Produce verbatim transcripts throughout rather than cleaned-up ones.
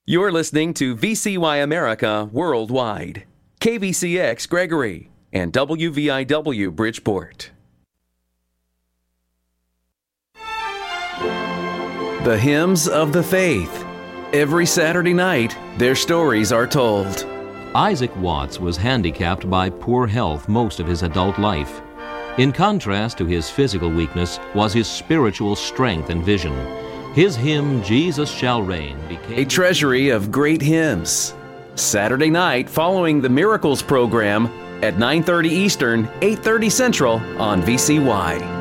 You're listening to V C Y America Worldwide, K V C X Gregory, and W V I W Bridgeport. The Hymns of the Faith. Every Saturday night, their stories are told. Isaac Watts was handicapped by poor health most of his adult life. In contrast to his physical weakness was his spiritual strength and vision. His hymn, Jesus Shall Reign, became a treasury of great hymns. Saturday night following the Miracles program at nine thirty Eastern, eight thirty Central on V C Y.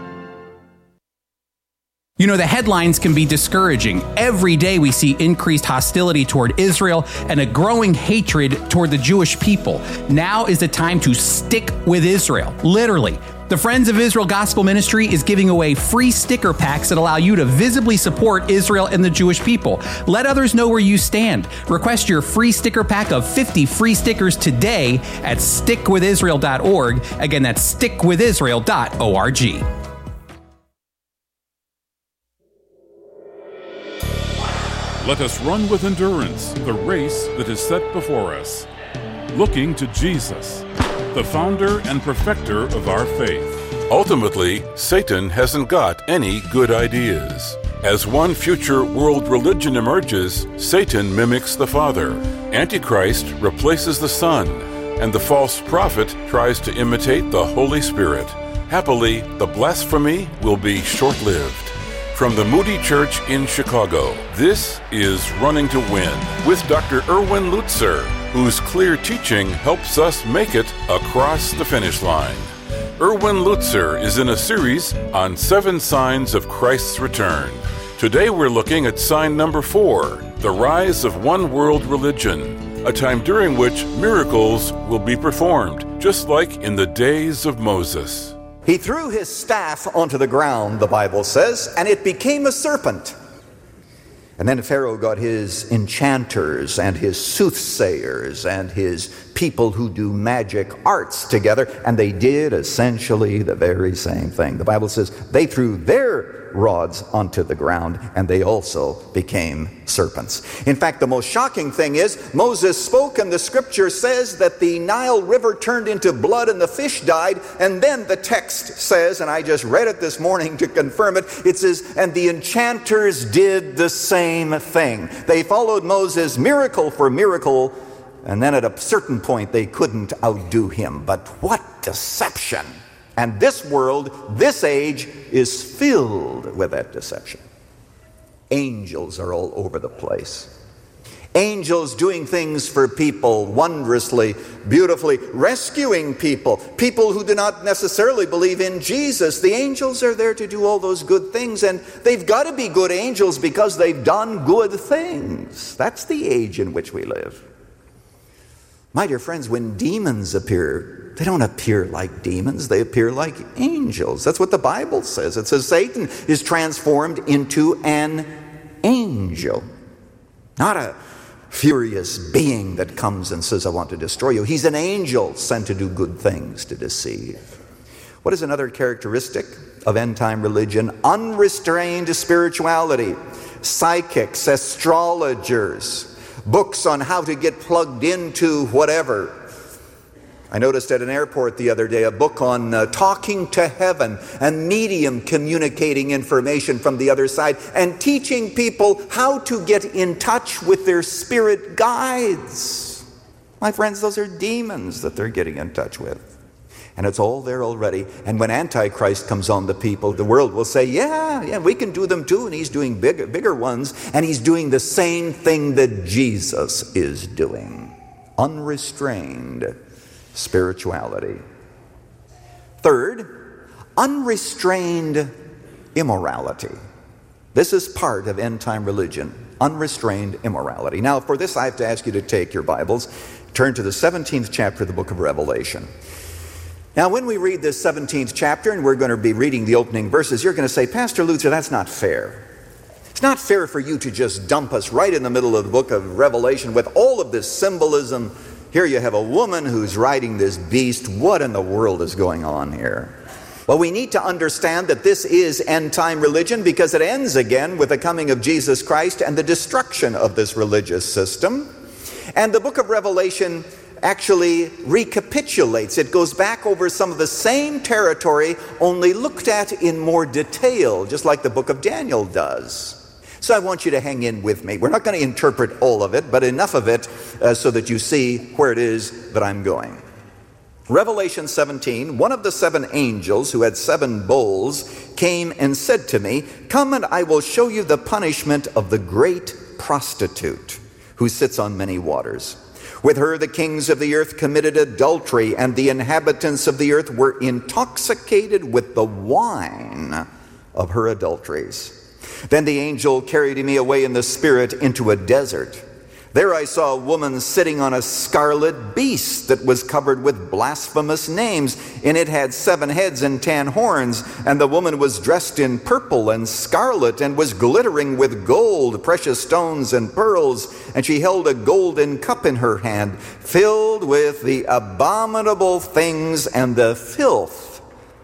You know, the headlines can be discouraging. Every day we see increased hostility toward Israel and a growing hatred toward the Jewish people. Now is the time to stick with Israel, literally. The Friends of Israel Gospel Ministry is giving away free sticker packs that allow you to visibly support Israel and the Jewish people. Let others know where you stand. Request your free sticker pack of fifty free stickers today at stick with israel dot org. Again, that's stick with israel dot org. Let us run with endurance the race that is set before us, looking to Jesus, the founder and perfecter of our faith. Ultimately, Satan hasn't got any good ideas. As one future world religion emerges, Satan mimics the Father, Antichrist replaces the Son, and the false prophet tries to imitate the Holy Spirit. Happily, the blasphemy will be short-lived. From the Moody Church in Chicago, this is Running to Win with Doctor Erwin Lutzer, whose clear teaching helps us make it across the finish line. Erwin Lutzer is in a series on seven signs of Christ's return. Today we're looking at sign number four, the rise of one world religion, a time during which miracles will be performed, just like in the days of Moses. He threw his staff onto the ground, the Bible says, and it became a serpent. And then Pharaoh got his enchanters and his soothsayers and his people who do magic arts together, and they did essentially the very same thing. The Bible says they threw their rods onto the ground, and they also became serpents. In fact, the most shocking thing is Moses spoke, and the scripture says that the Nile River turned into blood and the fish died, and then the text says, and I just read it this morning to confirm it, it says, and the enchanters did the same thing. They followed Moses miracle for miracle, and then at a certain point they couldn't outdo him. But what deception! And this world, this age, is filled with that deception. Angels are all over the place. Angels doing things for people wondrously, beautifully, rescuing people, people who do not necessarily believe in Jesus. The angels are there to do all those good things, and they've got to be good angels because they've done good things. That's the age in which we live. My dear friends, when demons appear, they don't appear like demons, they appear like angels. That's what the Bible says. It says Satan is transformed into an angel. Not a furious being that comes and says, I want to destroy you. He's an angel sent to do good things, to deceive. What is another characteristic of end-time religion? Unrestrained spirituality. Psychics, astrologers, books on how to get plugged into whatever. I noticed at an airport the other day a book on uh, talking to heaven, a medium communicating information from the other side and teaching people how to get in touch with their spirit guides. My friends, those are demons that they're getting in touch with. And it's all there already. And when Antichrist comes on the people, the world will say, yeah, yeah, we can do them too. And he's doing bigger, bigger ones. And he's doing the same thing that Jesus is doing. Unrestrained spirituality. Third, unrestrained immorality. This is part of end-time religion, unrestrained immorality. Now, for this, I have to ask you to take your Bibles, turn to the seventeenth chapter of the book of Revelation. Now, when we read this seventeenth chapter, and we're going to be reading the opening verses, you're going to say, Pastor Lutzer, that's not fair. It's not fair for you to just dump us right in the middle of the book of Revelation with all of this symbolism. Here you have a woman who's riding this beast. What in the world is going on here? Well, we need to understand that this is end-time religion because it ends again with the coming of Jesus Christ and the destruction of this religious system. And the book of Revelation actually recapitulates. It goes back over some of the same territory, only looked at in more detail, just like the book of Daniel does. So I want you to hang in with me. We're not going to interpret all of it, but enough of it uh, so that you see where it is that I'm going. Revelation seventeen, one of the seven angels who had seven bowls came and said to me, "Come and I will show you the punishment of the great prostitute who sits on many waters. With her the kings of the earth committed adultery, and the inhabitants of the earth were intoxicated with the wine of her adulteries." Then the angel carried me away in the spirit into a desert. There I saw a woman sitting on a scarlet beast that was covered with blasphemous names, and it had seven heads and ten horns. And the woman was dressed in purple and scarlet, and was glittering with gold, precious stones, and pearls. And she held a golden cup in her hand, filled with the abominable things and the filth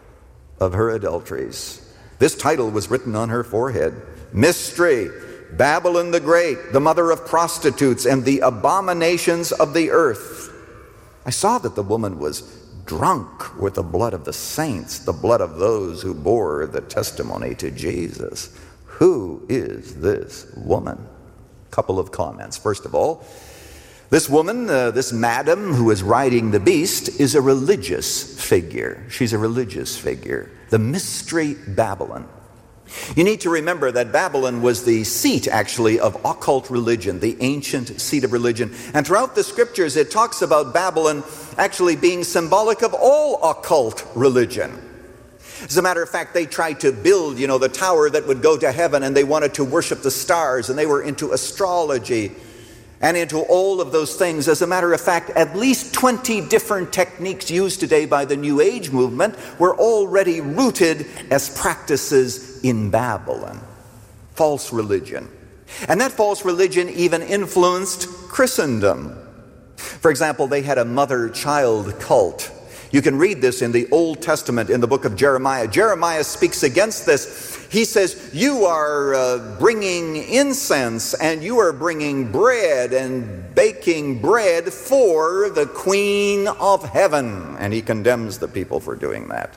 of her adulteries. This title was written on her forehead: Mystery, Babylon the Great, the mother of prostitutes and the abominations of the earth. I saw that the woman was drunk with the blood of the saints, the blood of those who bore the testimony to Jesus. Who is this woman? Couple of comments. First of all, this woman, uh, this madam who is riding the beast, is a religious figure. She's a religious figure. The Mystery Babylon. You need to remember that Babylon was the seat, actually, of occult religion, the ancient seat of religion. And throughout the scriptures, it talks about Babylon actually being symbolic of all occult religion. As a matter of fact, they tried to build, you know, the tower that would go to heaven, and they wanted to worship the stars, and they were into astrology and into all of those things. As a matter of fact, at least twenty different techniques used today by the New Age movement were already rooted as practices in Babylon. False religion. And that false religion even influenced Christendom. For example, they had a mother-child cult. You can read this in the Old Testament in the book of Jeremiah. Jeremiah speaks against this. He says, you are uh, bringing incense, and you are bringing bread and baking bread for the Queen of Heaven. And he condemns the people for doing that.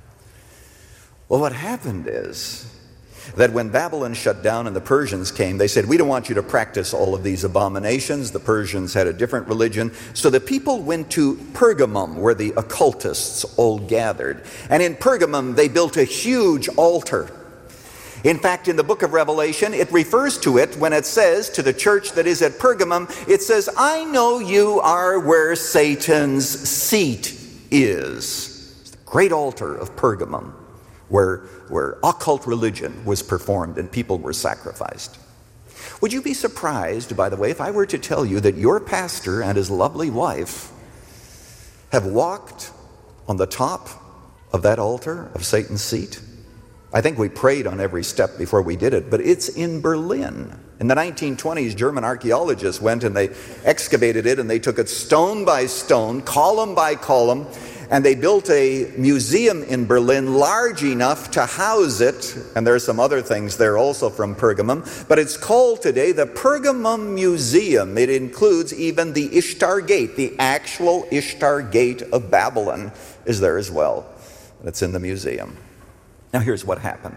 Well, what happened is that when Babylon shut down and the Persians came, they said, we don't want you to practice all of these abominations. The Persians had a different religion. So the people went to Pergamum, where the occultists all gathered. And in Pergamum, they built a huge altar. In fact, in the book of Revelation, it refers to it when it says to the church that is at Pergamum, it says, I know you are where Satan's seat is. It's the great altar of Pergamum, where, where occult religion was performed and people were sacrificed. Would you be surprised, by the way, if I were to tell you that your pastor and his lovely wife have walked on the top of that altar of Satan's seat? I think we prayed on every step before we did it, but it's in Berlin. In the nineteen twenties, German archaeologists went and they excavated it, and they took it stone by stone, column by column, and they built a museum in Berlin large enough to house it. And there are some other things there also from Pergamum, but it's called today the Pergamum Museum. It includes even the Ishtar Gate. The actual Ishtar Gate of Babylon is there as well. It's in the museum. Now here's what happened.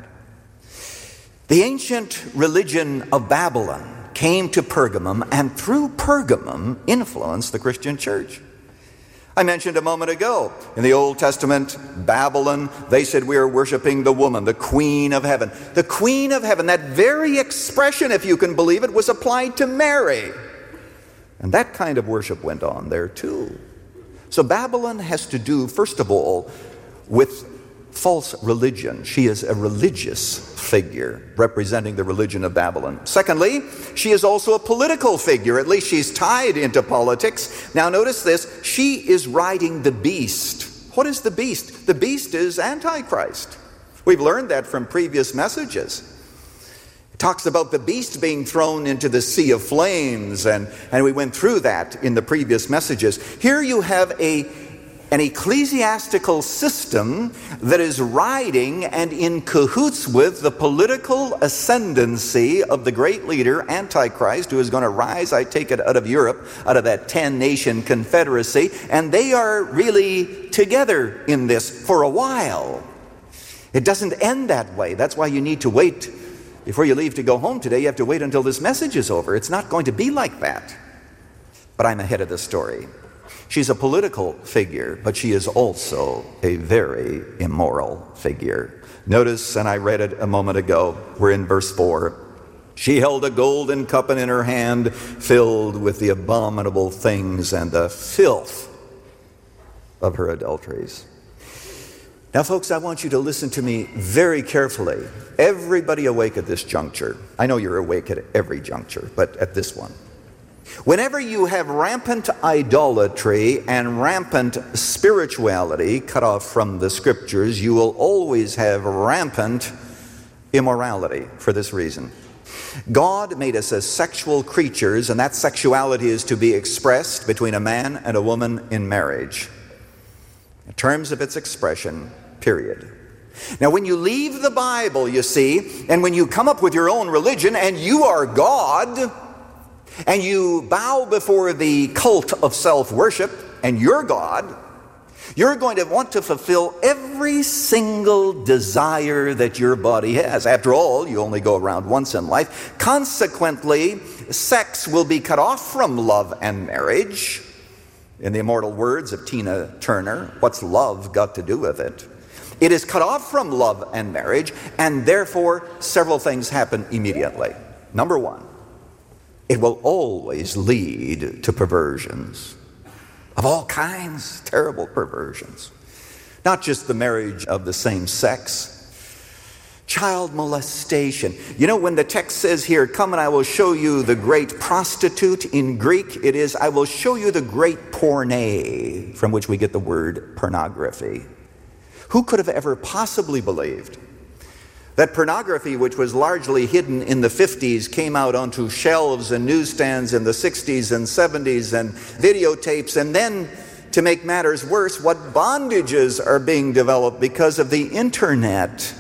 The ancient religion of Babylon came to Pergamum, and through Pergamum influenced the Christian church. I mentioned a moment ago, in the Old Testament, Babylon, they said we are worshiping the woman, the Queen of Heaven. The Queen of Heaven, that very expression, if you can believe it, was applied to Mary. And that kind of worship went on there too. So Babylon has to do, first of all, with false religion. She is a religious figure representing the religion of Babylon. Secondly, she is also a political figure. At least she's tied into politics. Now notice this. She is riding the beast. What is the beast? The beast is Antichrist. We've learned that from previous messages. It talks about the beast being thrown into the sea of flames, and, and we went through that in the previous messages. Here you have a an ecclesiastical system that is riding and in cahoots with the political ascendancy of the great leader, Antichrist, who is going to rise, I take it, out of Europe, out of that ten-nation confederacy, and they are really together in this for a while. It doesn't end that way. That's why you need to wait. Before you leave to go home today, you have to wait until this message is over. It's not going to be like that. But I'm ahead of the story. She's a political figure, but she is also a very immoral figure. Notice, and I read it a moment ago, we're in verse four. She held a golden cup in her hand, filled with the abominable things and the filth of her adulteries. Now, folks, I want you to listen to me very carefully. Everybody awake at this juncture. I know you're awake at every juncture, but at this one. Whenever you have rampant idolatry and rampant spirituality cut off from the Scriptures, you will always have rampant immorality for this reason. God made us as sexual creatures, and that sexuality is to be expressed between a man and a woman in marriage. In terms of its expression, period. Now, when you leave the Bible, you see, and when you come up with your own religion and you are God, and you bow before the cult of self-worship and you're God, you're going to want to fulfill every single desire that your body has. After all, you only go around once in life. Consequently, sex will be cut off from love and marriage. In the immortal words of Tina Turner, what's love got to do with it? It is cut off from love and marriage, and therefore several things happen immediately. Number one, it will always lead to perversions of all kinds, terrible perversions. Not just the marriage of the same sex. Child molestation. You know, when the text says here, come and I will show you the great prostitute, in Greek it is, I will show you the great porne, from which we get the word pornography. Who could have ever possibly believed that pornography, which was largely hidden in the fifties, came out onto shelves and newsstands in the sixties and seventies and videotapes, and then, to make matters worse, what bondages are being developed because of the internet?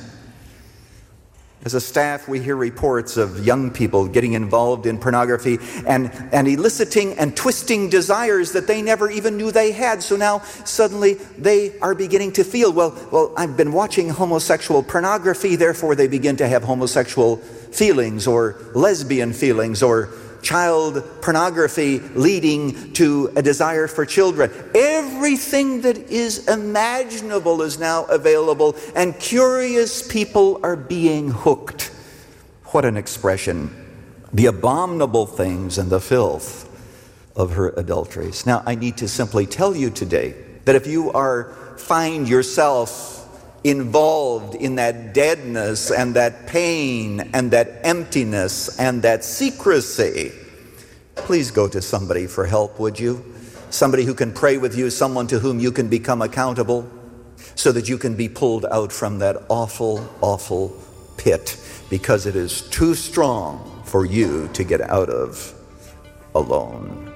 As a staff, we hear reports of young people getting involved in pornography and, and eliciting and twisting desires that they never even knew they had. So now suddenly they are beginning to feel, well, well, I've been watching homosexual pornography, therefore they begin to have homosexual feelings or lesbian feelings or child pornography leading to a desire for children. Everything that is imaginable is now available, and curious people are being hooked. What an expression. The abominable things and the filth of her adulteries. Now, I need to simply tell you today that if you are find yourself involved in that deadness and that pain and that emptiness and that secrecy, please go to somebody for help, would you? Somebody who can pray with you, someone to whom you can become accountable, so that you can be pulled out from that awful, awful pit, because it is too strong for you to get out of alone.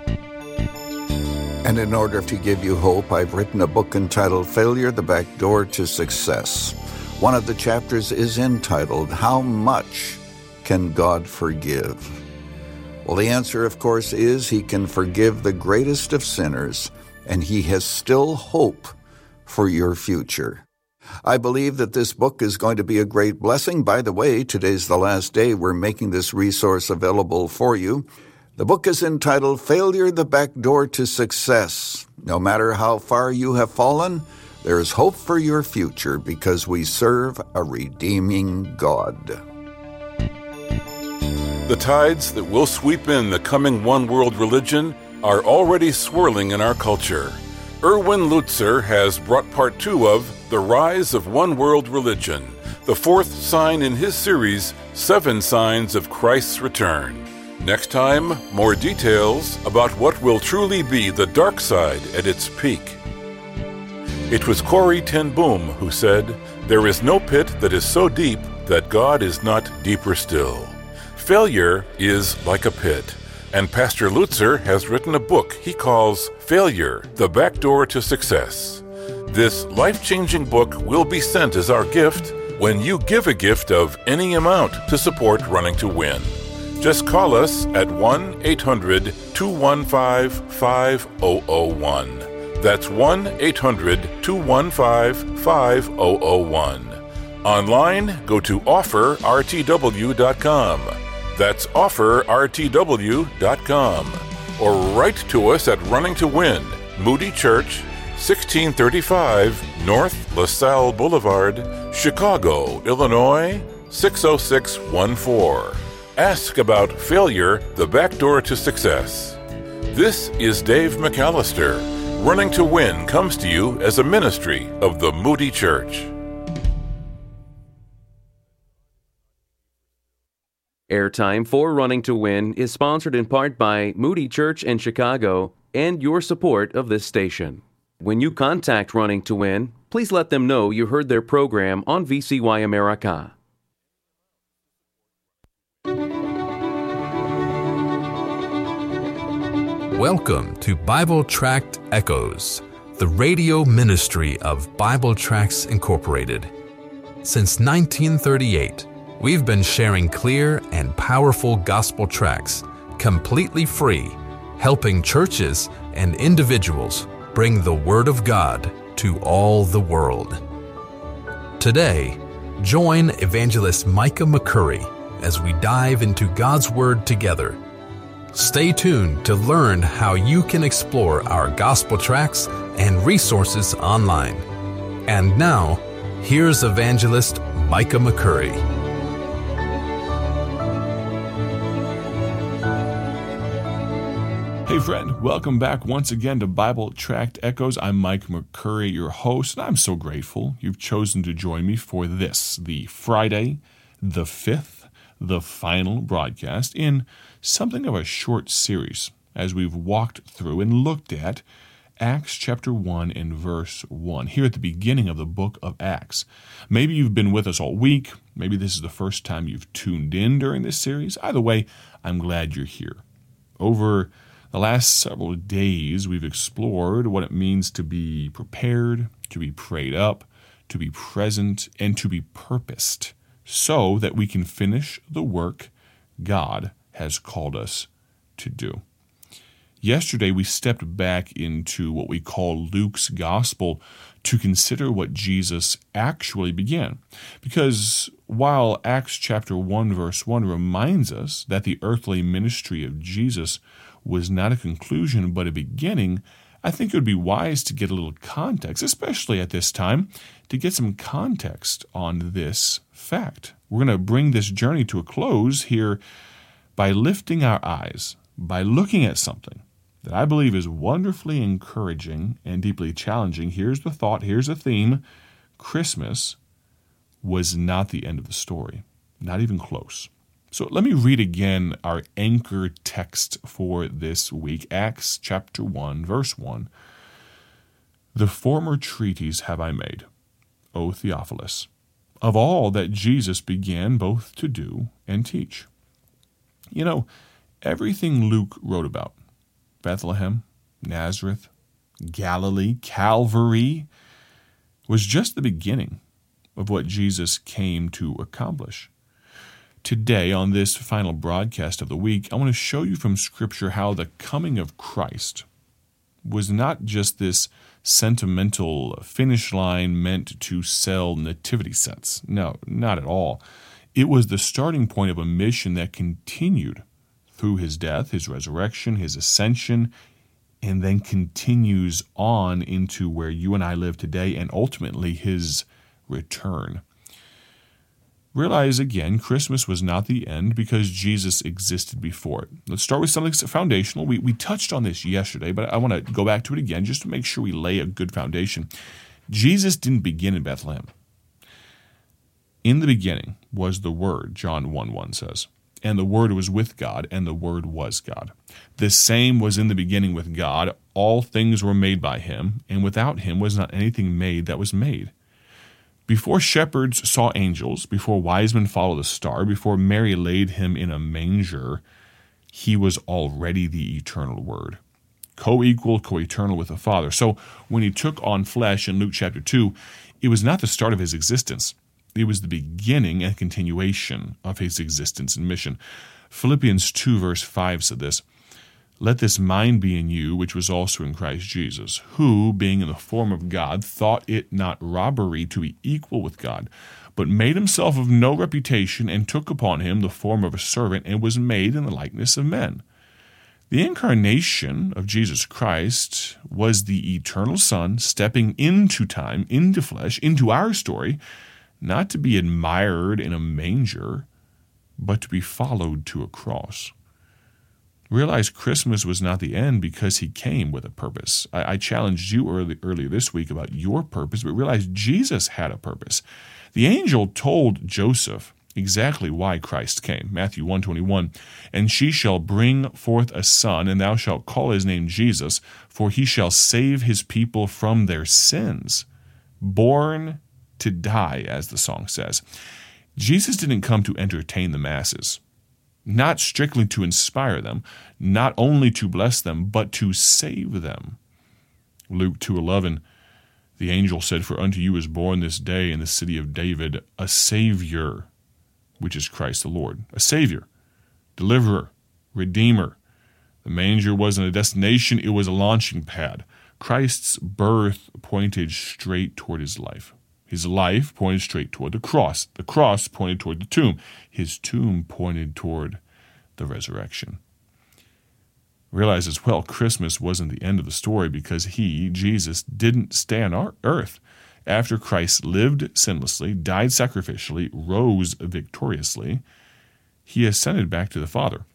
And in order to give you hope, I've written a book entitled Failure, the Back Door to Success. One of the chapters is entitled, How Much Can God Forgive? Well, the answer, of course, is He can forgive the greatest of sinners, and He has still hope for your future. I believe that this book is going to be a great blessing. By the way, today's the last day we're making this resource available for you. The book is entitled Failure, the Back Door to Success. No matter how far you have fallen, there is hope for your future because we serve a redeeming God. The tides that will sweep in the coming one-world religion are already swirling in our culture. Erwin Lutzer has brought part two of The Rise of One-World Religion, the fourth sign in his series, Seven Signs of Christ's Return. Next time, more details about what will truly be the dark side at its peak. It was Corrie ten Boom who said, "There is no pit that is so deep that God is not deeper still." Failure is like a pit. And Pastor Lutzer has written a book he calls Failure, the Back Door to Success. This life-changing book will be sent as our gift when you give a gift of any amount to support Running to Win. Just call us at one eight hundred two one five five zero zero one. That's one eight hundred two one five five zero zero one. Online, go to offer r t w dot com. That's offer r t w dot com. Or write to us at Running to Win, Moody Church, sixteen thirty-five North LaSalle Boulevard, Chicago, Illinois, six oh six one four. Ask about Failure, the Back Door to Success. This is Dave McAllister. Running to Win comes to you as a ministry of the Moody Church. Airtime for Running to Win is sponsored in part by Moody Church in Chicago and your support of this station. When you contact Running to Win, please let them know you heard their program on V C Y America. Welcome to Bible Tract Echoes, the radio ministry of Bible Tracts Incorporated. Since nineteen thirty-eight, we've been sharing clear and powerful gospel tracts, completely free, helping churches and individuals bring the Word of God to all the world. Today, join Evangelist Micah McCurry as we dive into God's Word together. Stay tuned to learn how you can explore our gospel tracts and resources online. And now, here's Evangelist Micah McCurry. Hey friend, welcome back once again to Bible Tract Echoes. I'm Mike McCurry, your host, and I'm so grateful you've chosen to join me for this, the Friday, the fifth, the final broadcast in something of a short series as we've walked through and looked at Acts chapter one and verse one, here at the beginning of the book of Acts. Maybe you've been with us all week. Maybe this is the first time you've tuned in during this series. Either way, I'm glad you're here. Over the last several days, we've explored what it means to be prepared, to be prayed up, to be present, and to be purposed, so that we can finish the work God has called us to do. Yesterday, we stepped back into what we call Luke's Gospel to consider what Jesus actually began. Because while Acts chapter one, verse one reminds us that the earthly ministry of Jesus was not a conclusion but a beginning, I think it would be wise to get a little context, especially at this time, to get some context on this fact. We're going to bring this journey to a close here by lifting our eyes, by looking at something that I believe is wonderfully encouraging and deeply challenging. Here's the thought, here's the theme. Christmas was not the end of the story, not even close. So let me read again our anchor text for this week, Acts chapter one, verse one. The former treatise have I made, O Theophilus, of all that Jesus began both to do and teach. You know, everything Luke wrote about, Bethlehem, Nazareth, Galilee, Calvary, was just the beginning of what Jesus came to accomplish. Today, on this final broadcast of the week, I want to show you from Scripture how the coming of Christ was not just this sentimental finish line meant to sell nativity sets. No, not at all. It was the starting point of a mission that continued through his death, his resurrection, his ascension, and then continues on into where you and I live today, and ultimately his return. Realize again, Christmas was not the end because Jesus existed before it. Let's start with something foundational. We, we touched on this yesterday, but I want to go back to it again just to make sure we lay a good foundation. Jesus didn't begin in Bethlehem. In the beginning was the Word, John one one says, and the Word was with God, and the Word was God. The same was in the beginning with God. All things were made by him, and without him was not anything made that was made. Before shepherds saw angels, before wise men followed the star, before Mary laid him in a manger, he was already the eternal Word, co-equal, co-eternal with the Father. So when he took on flesh in Luke chapter two, it was not the start of his existence. It was the beginning and continuation of his existence and mission. Philippians two verse five said this, "Let this mind be in you, which was also in Christ Jesus, who, being in the form of God, thought it not robbery to be equal with God, but made himself of no reputation, and took upon him the form of a servant, and was made in the likeness of men." The incarnation of Jesus Christ was the eternal Son stepping into time, into flesh, into our story, not to be admired in a manger, but to be followed to a cross. Realize Christmas was not the end because he came with a purpose. I, I challenged you early, earlier this week about your purpose, but realize Jesus had a purpose. The angel told Joseph exactly why Christ came. Matthew one twenty-one, "And she shall bring forth a son, and thou shalt call his name Jesus, for he shall save his people from their sins." Born to die, as the song says. Jesus didn't come to entertain the masses, not strictly to inspire them, not only to bless them, but to save them. Luke two eleven, the angel said, "For unto you is born this day in the city of David a Savior, which is Christ the Lord." A Savior, Deliverer, Redeemer. The manger wasn't a destination, it was a launching pad. Christ's birth pointed straight toward his life. His life pointed straight toward the cross. The cross pointed toward the tomb. His tomb pointed toward the resurrection. Realize as well, Christmas wasn't the end of the story because he, Jesus, didn't stay on our earth. After Christ lived sinlessly, died sacrificially, rose victoriously, he ascended back to the Father.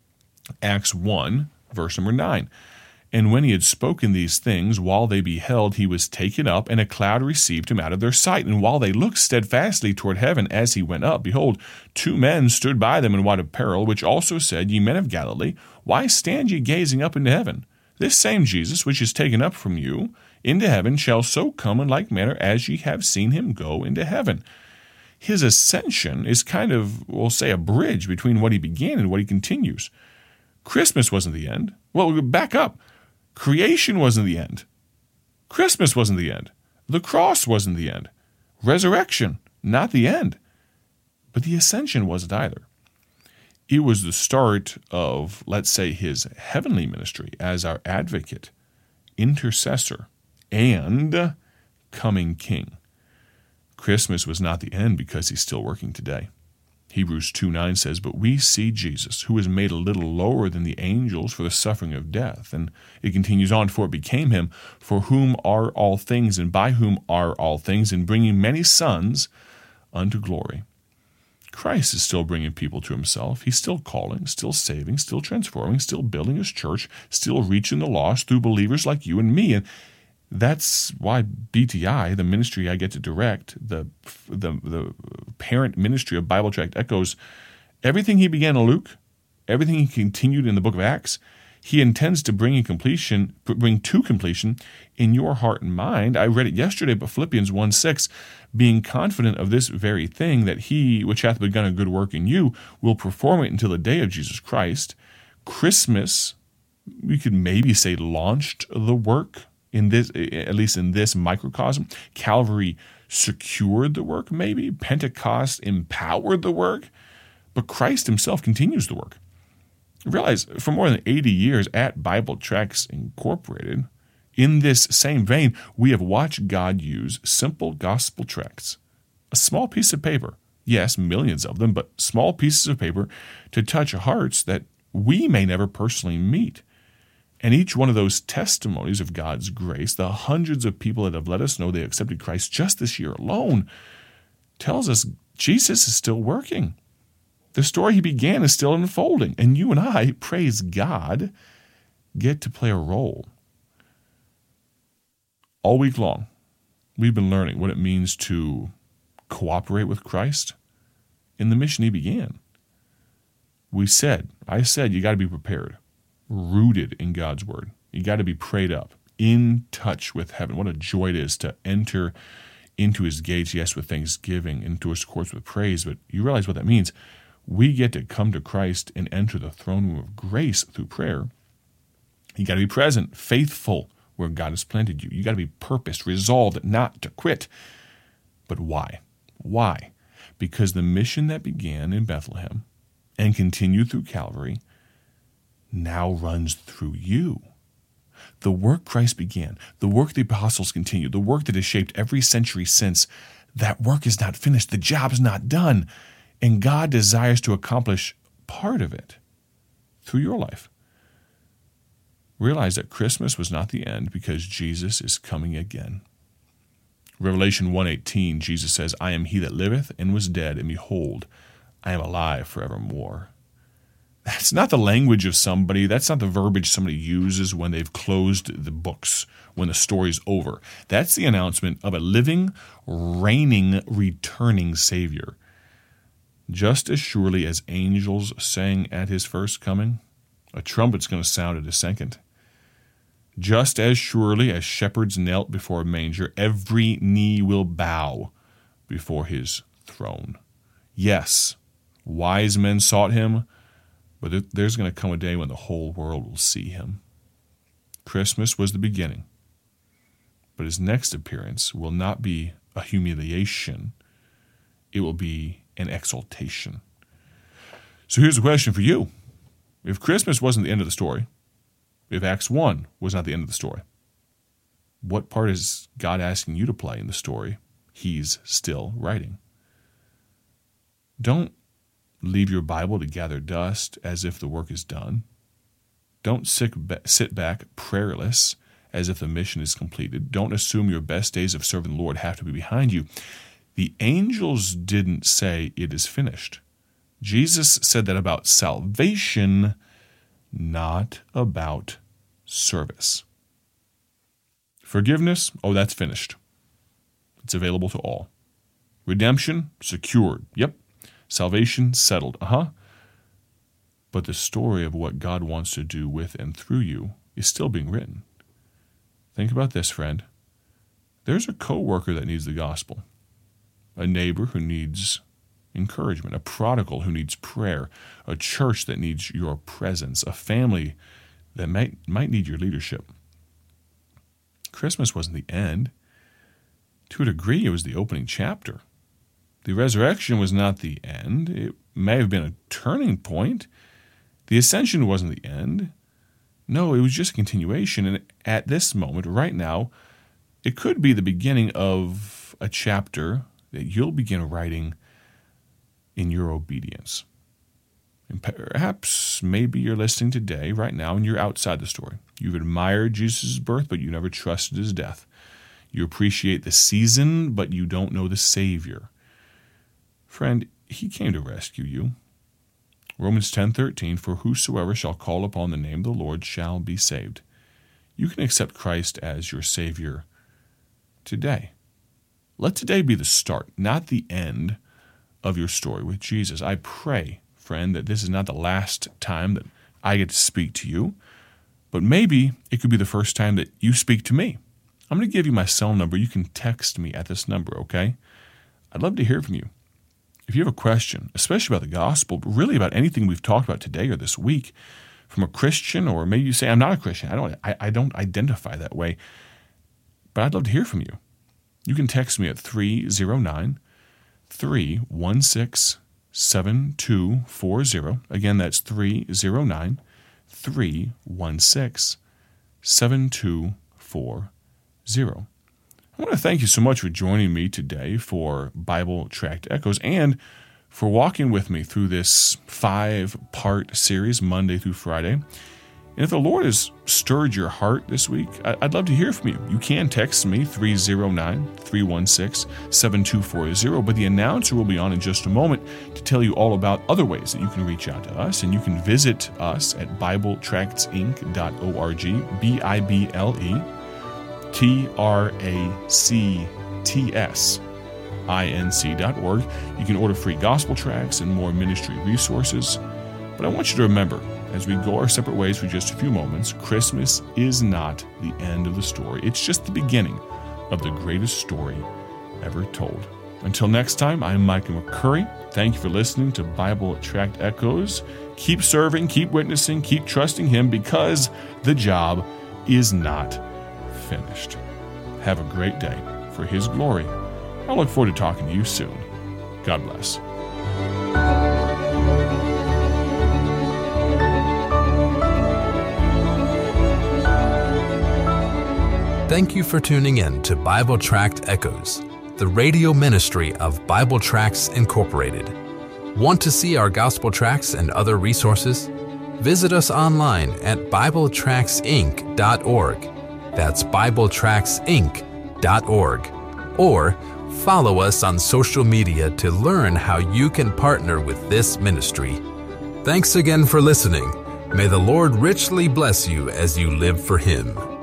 Acts one, verse number nine. "And when he had spoken these things, while they beheld, he was taken up, and a cloud received him out of their sight. And while they looked steadfastly toward heaven as he went up, behold, two men stood by them in white apparel, which also said, Ye men of Galilee, why stand ye gazing up into heaven? This same Jesus, which is taken up from you into heaven, shall so come in like manner as ye have seen him go into heaven." His ascension is kind of, we'll say, a bridge between what he began and what he continues. Christmas wasn't the end. Well, back up. Creation wasn't the end. Christmas wasn't the end. The cross wasn't the end. Resurrection, not the end. But the ascension wasn't either. It was the start of, let's say, his heavenly ministry as our advocate, intercessor, and coming king. Christmas was not the end because he's still working today. Hebrews two nine says, "But we see Jesus, who was made a little lower than the angels for the suffering of death." And it continues on, "For it became him, for whom are all things, and by whom are all things, in bringing many sons unto glory." Christ is still bringing people to himself. He's still calling, still saving, still transforming, still building his church, still reaching the lost through believers like you and me. And that's why B T I, the ministry I get to direct, the, the the parent ministry of Bible Tract Echoes, everything he began in Luke, everything he continued in the book of Acts, he intends to bring in completion, bring to completion in your heart and mind. I read it yesterday, but Philippians one six, "Being confident of this very thing, that he which hath begun a good work in you will perform it until the day of Jesus Christ." Christmas, we could maybe say, launched the work. In this, at least in this microcosm. Calvary secured the work, maybe. Pentecost empowered the work. But Christ himself continues the work. Realize, for more than eighty years at Bible Tracts Incorporated, in this same vein, we have watched God use simple gospel tracts, a small piece of paper, yes, millions of them, but small pieces of paper, to touch hearts that we may never personally meet. And each one of those testimonies of God's grace, the hundreds of people that have let us know they accepted Christ just this year alone, tells us Jesus is still working. The story he began is still unfolding. And you and I, praise God, get to play a role. All week long, we've been learning what it means to cooperate with Christ in the mission he began. We said, I said, you got to be prepared. Rooted in God's word. You got to be prayed up, in touch with heaven. What a joy it is to enter into his gates, yes, with thanksgiving, into his courts with praise. But you realize what that means. we get to come to Christ and enter the throne room of grace through prayer, you got to be present, faithful where God has planted you. You got to be purposed, resolved not to quit. But why? Why? Because the mission that began in Bethlehem and continued through Calvary now runs through you. The work Christ began, the work the apostles continued, the work that has shaped every century since, that work is not finished. The job's not done. And God desires to accomplish part of it through your life. Realize that Christmas was not the end because Jesus is coming again. Revelation one eighteen, Jesus says, I am he that liveth and was dead, and behold, I am alive forevermore. That's not the language of somebody. That's not the verbiage somebody uses when they've closed the books, when the story's over. That's the announcement of a living, reigning, returning Savior. Just as surely as angels sang at his first coming, a trumpet's going to sound at his second. Just as surely as shepherds knelt before a manger, every knee will bow before his throne. Yes, wise men sought him, but there's going to come a day when the whole world will see him. Christmas was the beginning, but his next appearance will not be a humiliation. It will be an exaltation. So here's a question for you. If Christmas wasn't the end of the story, if Acts one was not the end of the story, what part is God asking you to play in the story he's still writing? Don't leave your Bible to gather dust as if the work is done. Don't sit back prayerless as if the mission is completed. Don't assume your best days of serving the Lord have to be behind you. The angels didn't say it is finished. Jesus said that about salvation, not about service. Forgiveness, oh, that's finished. It's available to all. Redemption, secured. Yep. Salvation, settled. Uh-huh. But the story of what God wants to do with and through you is still being written. Think about this, friend. There's a coworker that needs the gospel, a neighbor who needs encouragement, a prodigal who needs prayer, a church that needs your presence, a family that might, might need your leadership. Christmas wasn't the end. To a degree, it was the opening chapter. The resurrection was not the end. It may have been a turning point. The ascension wasn't the end. No, it was just a continuation. And at this moment, right now, it could be the beginning of a chapter that you'll begin writing in your obedience. And perhaps, maybe you're listening today, right now, and you're outside the story. You've admired Jesus' birth, but you never trusted his death. You appreciate the season, but you don't know the Savior. Friend, he came to rescue you. Romans ten thirteen, for whosoever shall call upon the name of the Lord shall be saved. You can accept Christ as your Savior today. Let today be the start, not the end of your story with Jesus. I pray, friend, that this is not the last time that I get to speak to you, but maybe it could be the first time that you speak to me. I'm going to give you my cell number. You can text me at this number, okay? I'd love to hear from you. If you have a question, especially about the gospel, but really about anything we've talked about today or this week, from a Christian, or maybe you say, I'm not a Christian. I don't, I, I don't identify that way, but I'd love to hear from you. You can text me at three oh nine, three one six, seven two four zero. Again, that's three oh nine, three one six, seven two four zero. I want to thank you so much for joining me today for Bible Tract Echoes and for walking with me through this five-part series, Monday through Friday. And if the Lord has stirred your heart this week, I'd love to hear from you. You can text me, three oh nine, three one six, seven two four zero, but the announcer will be on in just a moment to tell you all about other ways that you can reach out to us, and you can visit us at bible tracts inc dot org, B I B L E T R A C T S I N C dot org. You can order free gospel tracts and more ministry resources. But I want you to remember, as we go our separate ways for just a few moments, Christmas is not the end of the story. It's just the beginning of the greatest story ever told. Until next time, I'm Micah McCurry. Thank you for listening to Bible Tract Echoes. Keep serving, keep witnessing, keep trusting Him, because the job is not finished. Have a great day for His glory. I look forward to talking to you soon. God bless. Thank you for tuning in to Bible Tract Echoes, the radio ministry of Bible Tracts Incorporated. Want to see our gospel tracts and other resources? Visit us online at bible tracts inc dot org. That's bible tracts inc dot org. Or follow us on social media to learn how you can partner with this ministry. Thanks again for listening. May the Lord richly bless you as you live for Him.